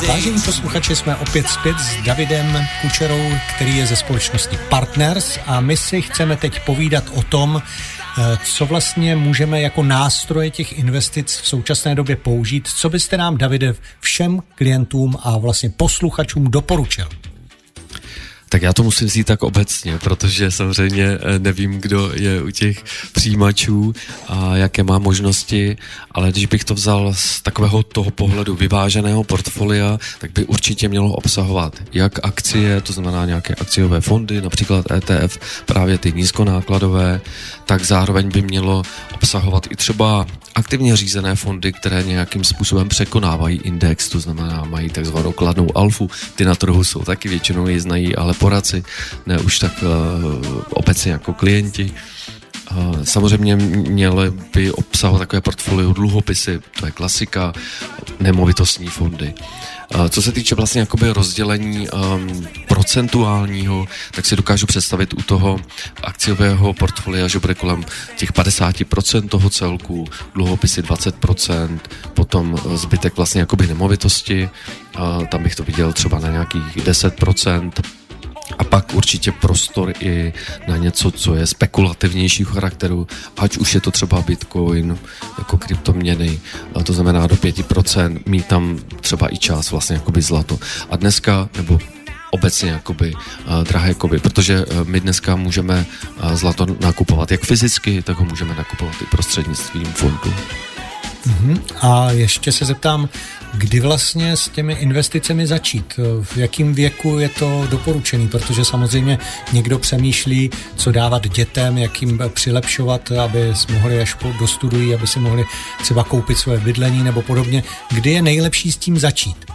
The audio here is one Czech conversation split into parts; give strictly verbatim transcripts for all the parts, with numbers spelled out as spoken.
Vážení posluchači, jsme opět zpět s Davidem Kučerou, který je ze společnosti Partners a my si chceme teď povídat o tom, co vlastně můžeme jako nástroje těch investic v současné době použít. Co byste nám, Davide, všem klientům a vlastně posluchačům doporučil? Tak já to musím říct tak obecně, protože samozřejmě nevím, kdo je u těch přijímačů a jaké má možnosti, ale když bych to vzal z takového toho pohledu vyváženého portfolia, tak by určitě mělo obsahovat jak akcie, to znamená nějaké akciové fondy, například E T F, právě ty nízkonákladové, tak zároveň by mělo obsahovat i třeba aktivně řízené fondy, které nějakým způsobem překonávají index, to znamená mají takzvanou kladnou alfu, ty na trhu jsou taky, většinou ji znají, ale poradci, ne už tak uh, obecně jako klienti. Uh, samozřejmě měly by obsahovat takové portfolio dluhopisy, to je klasika, nemovitostní fondy. Uh, co se týče vlastně jakoby rozdělení um, procentuálního, tak si dokážu představit u toho akciového portfolia, že bude kolem těch padesát procent toho celku, dluhopisy dvacet procent, potom zbytek vlastně jakoby nemovitosti, uh, tam bych to viděl třeba na nějakých deset procent. A pak určitě prostor i na něco, co je spekulativnějšího charakteru, ať už je to třeba Bitcoin, jako kryptoměny, to znamená do pět procent, mít tam třeba i část vlastně jakoby zlato. A dneska, nebo obecně jakoby uh, drahé kovy, protože uh, my dneska můžeme uh, zlato nakupovat jak fyzicky, tak ho můžeme nakupovat i prostřednictvím fondu. Uhum. A ještě se zeptám, kdy vlastně s těmi investicemi začít? V jakém věku je to doporučený? Protože samozřejmě někdo přemýšlí, co dávat dětem, jak jim přilepšovat, aby mohli až dostudují, aby si mohli třeba koupit své bydlení nebo podobně. Kdy je nejlepší s tím začít?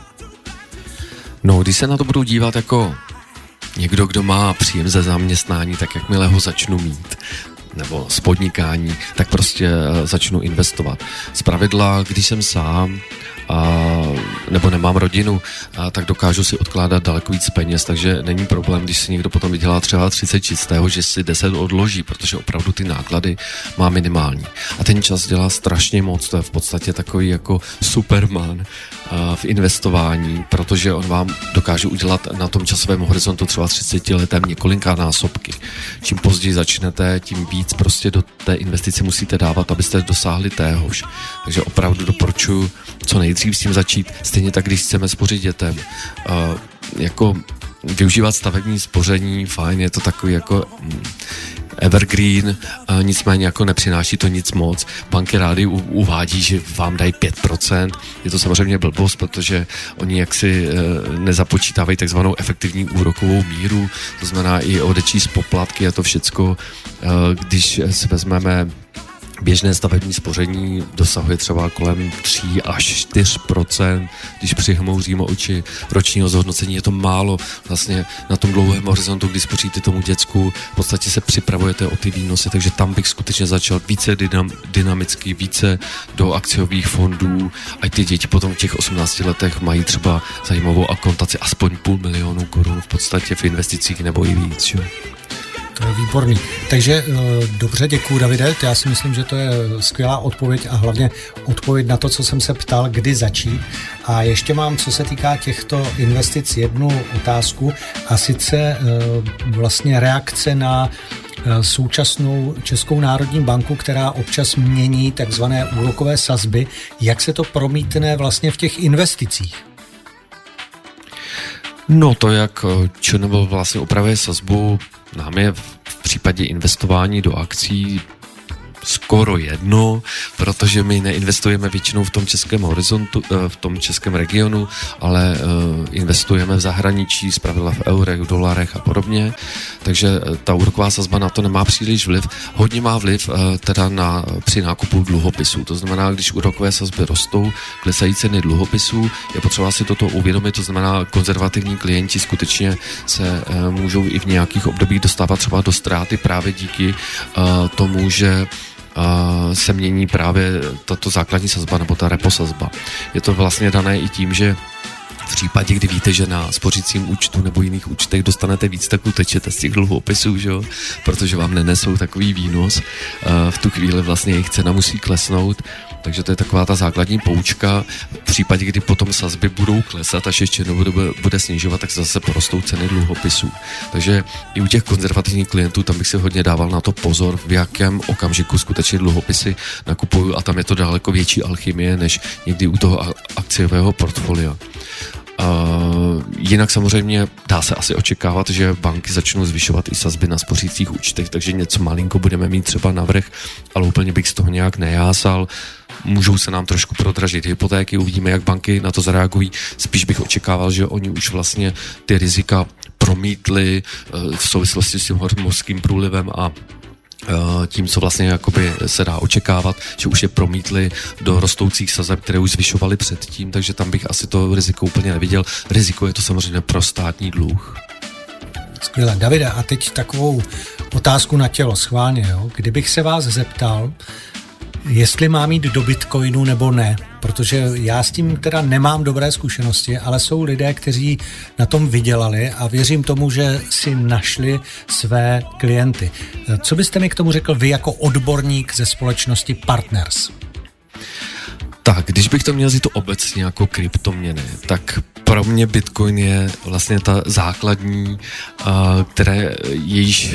No, když se na to budu dívat jako někdo, kdo má příjem ze zaměstnání, tak jakmile ho začnu mít, nebo z podnikání, tak prostě začnu investovat. Zpravidla, když jsem sám, a, nebo nemám rodinu, a, tak dokážu si odkládat daleko víc peněz, takže není problém, když si někdo potom vydělá třeba třicet čistého, že si deset odloží, protože opravdu ty náklady má minimální. A ten čas dělá strašně moc, to je v podstatě takový jako superman a, v investování, protože on vám dokáže udělat na tom časovém horizontu třeba třiceti letem několika násobky. Čím později začnete, tím víc prostě do té investice musíte dávat, abyste dosáhli téhož. Takže opravdu doporučuji co nejdřív s tím začít, stejně tak, když chceme spořit dětem. Uh, jako využívat stavební spoření, fajn, je to takový jako mm, evergreen, uh, nicméně jako nepřináší to nic moc. Banky rády u, uvádí, že vám dají pět procent. Je to samozřejmě blbost, protože oni jaksi uh, nezapočítávají takzvanou efektivní úrokovou míru, to znamená i odečíst poplatky a to všecko, uh, když si vezmeme běžné stavební spoření dosahuje třeba kolem tři až čtyři procenta, když přihmouříme oči ročního zhodnocení, je to málo. Vlastně na tom dlouhém horizontu, když spoříte tomu děcku, v podstatě se připravujete o ty výnosy, takže tam bych skutečně začal více dynam, dynamicky, více do akciových fondů, ať ty děti potom v těch osmnácti letech mají třeba zajímavou akontaci aspoň půl milionu korun v podstatě v investicích nebo i víc. Jo? To je výborný. Takže dobře, děkuju, Davide. Já si myslím, že to je skvělá odpověď a hlavně odpověď na to, co jsem se ptal, kdy začít. A ještě mám, co se týká těchto investic, jednu otázku a sice vlastně reakce na současnou Českou národní banku, která občas mění takzvané úrokové sazby. Jak se to promítne vlastně v těch investicích? No to, jak ČNB vlastně upravuje sazbu, nám je v případě investování do akcí skoro jedno, protože my neinvestujeme většinou v tom českém horizontu, v tom českém regionu, ale investujeme v zahraničí, zpravidla v eurech, v dolarech a podobně, takže ta úroková sazba na to nemá příliš vliv. Hodně má vliv teda na, při nákupu dluhopisů, to znamená, když úrokové sazby rostou, klesají ceny dluhopisů, je potřeba si toto uvědomit, to znamená, konzervativní klienti skutečně se můžou i v nějakých obdobích dostávat třeba do ztráty právě díky tomu, že Uh, se mění právě tato základní sazba nebo ta repo sazba. Je to vlastně dané i tím, že v případě, kdy víte, že na spořícím účtu nebo jiných účtech dostanete víc, tak utečete z těch dluhopisů, že jo? Protože vám nenesou takový výnos. Uh, v tu chvíli vlastně jejich cena musí klesnout. Takže to je taková ta základní poučka. V případě, kdy potom sazby budou klesat, až ještě bude, bude snižovat, tak zase porostou ceny dluhopisů. Takže i u těch konzervativních klientů tam bych si hodně dával na to pozor, v jakém okamžiku skutečně dluhopisy nakupuju, a tam je to daleko větší alchymie než někdy u toho akciového portfolia. Uh, jinak samozřejmě dá se asi očekávat, že banky začnou zvyšovat i sazby na spořících účtech, takže něco malinko budeme mít třeba navrch, ale úplně bych z toho nějak nejásal. Můžou se nám trošku prodražit hypotéky, uvidíme, jak banky na to zareagují. Spíš bych očekával, že oni už vlastně ty rizika promítli uh, v souvislosti s tím hormonským průlivem a tím, co vlastně jakoby se dá očekávat, že už je promítli do rostoucích sazeb, které už zvyšovali předtím, takže tam bych asi to riziko úplně neviděl. Riziko je to samozřejmě pro státní dluh. Skvěle. Davide, a teď takovou otázku na tělo, schválně, jo? Kdybych se vás zeptal, jestli mám jít do Bitcoinu nebo ne, protože já s tím teda nemám dobré zkušenosti, ale jsou lidé, kteří na tom vydělali a věřím tomu, že si našli své klienty. Co byste mi k tomu řekl vy jako odborník ze společnosti Partners? Tak, když bych to měl říct obecně jako kryptoměny, tak pro mě Bitcoin je vlastně ta základní, které jejíž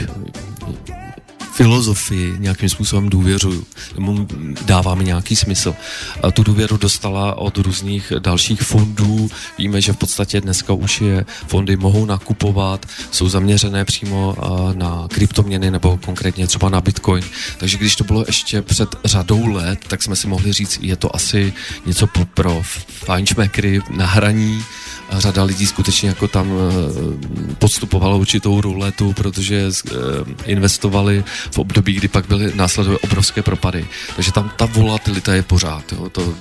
filozofii nějakým způsobem důvěřuju, mu dává mi nějaký smysl. A tu důvěru dostala od různých dalších fondů. Víme, že v podstatě dneska už je fondy mohou nakupovat, jsou zaměřené přímo na kryptoměny nebo konkrétně třeba na Bitcoin. Takže když to bylo ještě před řadou let, tak jsme si mohli říct, je to asi něco pro fajnšmekry na hraní. A řada lidí skutečně jako tam podstupovala určitou ruletu, protože investovali v období, kdy pak byly následové obrovské propady. Takže tam ta volatilita je pořád, jo, to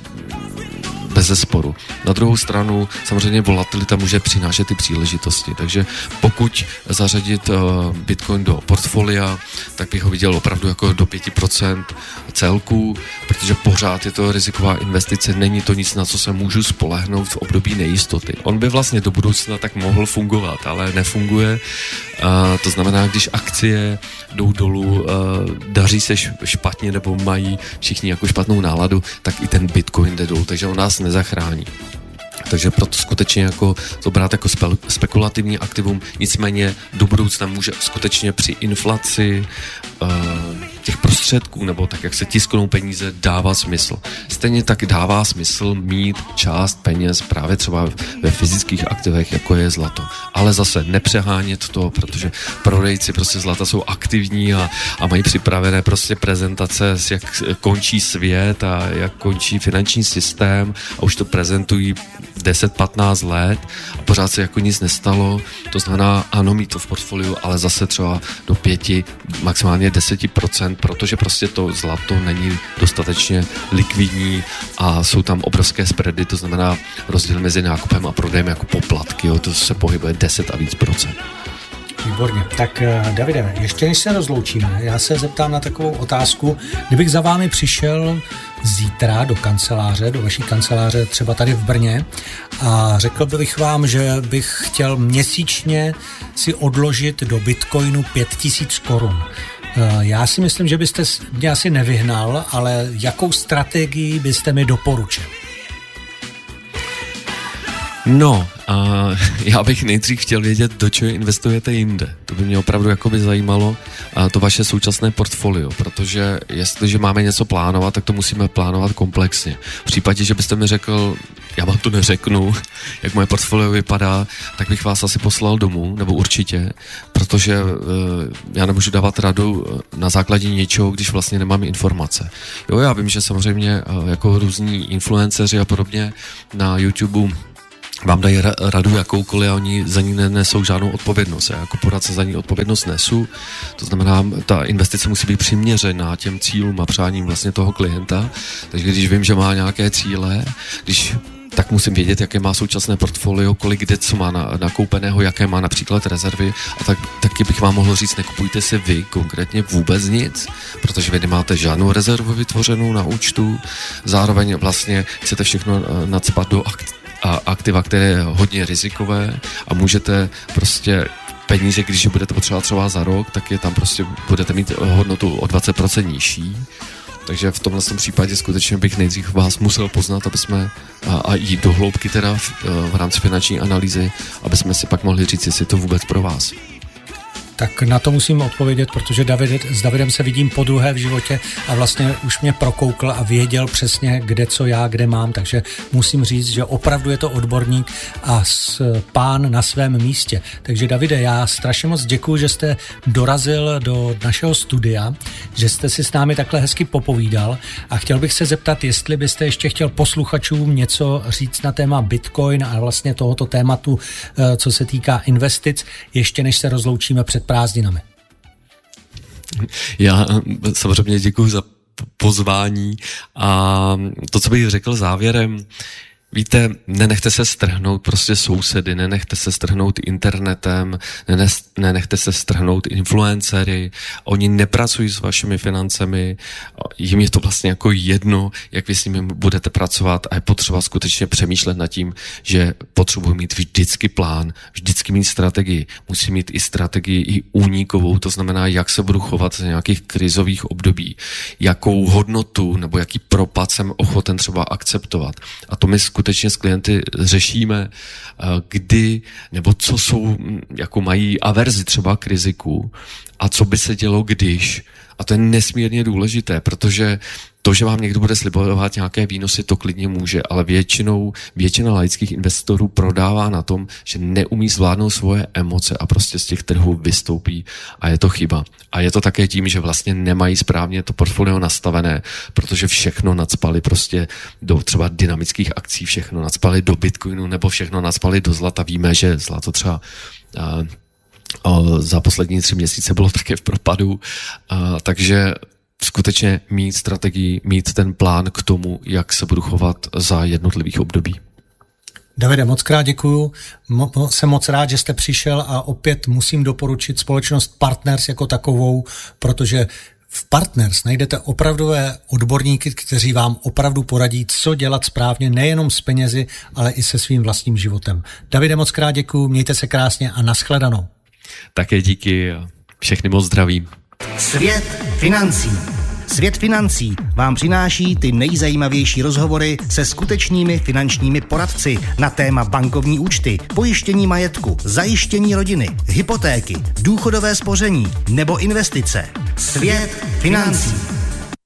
bez zesporu. Na druhou stranu samozřejmě volatilita může přinášet i příležitosti, takže pokud zařadit uh, Bitcoin do portfolia, tak bych ho viděl opravdu jako do pět procent celku, protože pořád je to riziková investice, není to nic, na co se můžu spolehnout v období nejistoty. On by vlastně do budoucna tak mohl fungovat, ale nefunguje. Uh, to znamená, když akcie jdou dolů, uh, daří se špatně nebo mají všichni jako špatnou náladu, tak i ten Bitcoin jde dolů, takže on nás nezachrání. Takže proto skutečně jako to brát jako spe, spekulativní aktivum, nicméně do budoucna může skutečně při inflaci uh, těch prostředků, nebo tak, jak se tisknou peníze, dává smysl. Stejně tak dává smysl mít část peněz právě třeba ve fyzických aktivech, jako je zlato. Ale zase nepřehánět to, protože prodejci prostě zlata jsou aktivní a, a mají připravené prostě prezentace, jak končí svět a jak končí finanční systém a už to prezentují deset patnáct let a pořád se jako nic nestalo. To znamená, ano, mít to v portfoliu, ale zase třeba do pěti, maximálně deseti procent, protože prostě to zlato není dostatečně likvidní a jsou tam obrovské spready, to znamená rozdíl mezi nákupem a prodejem jako poplatky, jo, to se pohybuje deset a víc procent. Výborně. Tak Davide, ještě než se rozloučíme, já se zeptám na takovou otázku. Kdybych za vámi přišel zítra do kanceláře, do vaší kanceláře třeba tady v Brně a řekl bych vám, že bych chtěl měsíčně si odložit do Bitcoinu pět tisíc korun. Já si myslím, že byste mě asi nevyhnal, ale jakou strategii byste mi doporučil? No, a já bych nejdřív chtěl vědět, do čeho investujete jinde. To by mě opravdu jakoby zajímalo, a to vaše současné portfolio, protože jestliže máme něco plánovat, tak to musíme plánovat komplexně. V případě, že byste mi řekl, já vám to neřeknu, jak moje portfolio vypadá, tak bych vás asi poslal domů, nebo určitě, protože já nemůžu dávat radu na základě něčeho, když vlastně nemám informace. Jo, já vím, že samozřejmě jako různí influenceři a podobně na YouTube vám dají radu jakoukoliv a oni za ní nesou žádnou odpovědnost. Já jako poradce za ní odpovědnost nesu. To znamená, ta investice musí být přiměřená těm cílům a přáním vlastně toho klienta. Takže když vím, že má nějaké cíle, když tak musím vědět, jaké má současné portfolio, kolik kde co má na, nakoupeného, jaké má například rezervy a tak, taky bych vám mohl říct, nekupujte si vy konkrétně vůbec nic, protože vy nemáte žádnou rezervu vytvořenou na účtu, zároveň vlastně chcete všechno nacpat do akt, a aktiva, které je hodně rizikové a můžete prostě peníze, když je budete potřebovat třeba za rok, tak je tam prostě budete mít hodnotu o dvacet procent nižší. Takže v tomhle případě skutečně bych nejdřív vás musel poznat, aby jsme a, a jít do hloubky teda v, v rámci finanční analýzy, aby jsme si pak mohli říct, jestli je to vůbec pro vás. Tak na to musím odpovědět, protože David, s Davidem se vidím podruhé v životě a vlastně už mě prokoukl a věděl přesně, kde co já, kde mám, takže musím říct, že opravdu je to odborník a pán na svém místě. Takže Davide, já strašně moc děkuju, že jste dorazil do našeho studia, že jste si s námi takhle hezky popovídal a chtěl bych se zeptat, jestli byste ještě chtěl posluchačům něco říct na téma Bitcoin a vlastně tohoto tématu, co se týká investic, ještě než se rozloučíme před prázdninami. Já samozřejmě děkuji za pozvání a to, co bych řekl závěrem, víte, nenechte se strhnout prostě sousedy, nenechte se strhnout internetem, nenechte se strhnout influencery, oni nepracují s vašimi financemi, jim je to vlastně jako jedno, jak vy s nimi budete pracovat a je potřeba skutečně přemýšlet nad tím, že potřebuji mít vždycky plán, vždycky mít strategii, musím mít i strategii i únikovou, to znamená, jak se budu chovat za nějakých krizových období, jakou hodnotu nebo jaký propad jsem ochoten třeba akceptovat. A to my skutečně s klienty řešíme, kdy, nebo co jsou, jako mají averzi třeba k riziku a co by se dělo, když. A to je nesmírně důležité, protože to, že vám někdo bude slibovat nějaké výnosy, to klidně může, ale většinou, většina laických investorů prodává na tom, že neumí zvládnout svoje emoce a prostě z těch trhů vystoupí a je to chyba. A je to také tím, že vlastně nemají správně to portfolio nastavené, protože všechno nacpali prostě do třeba dynamických akcí, všechno nacpali do Bitcoinu nebo všechno nacpali do zlata. Víme, že zlato třeba uh, uh, za poslední tři měsíce bylo také v propadu, uh, takže skutečně mít strategii, mít ten plán k tomu, jak se budu chovat za jednotlivých období. Davide, moc krát děkuju. Mo- jsem moc rád, že jste přišel a opět musím doporučit společnost Partners jako takovou, protože v Partners najdete opravdové odborníky, kteří vám opravdu poradí, co dělat správně, nejenom s penězi, ale i se svým vlastním životem. Davide, moc krát děkuju, mějte se krásně a nashledanou. Také díky a všechny moc zdravím. Svět financí. Svět financí vám přináší ty nejzajímavější rozhovory se skutečnými finančními poradci na téma bankovní účty, pojištění majetku, zajištění rodiny, hypotéky, důchodové spoření nebo investice. Svět financí.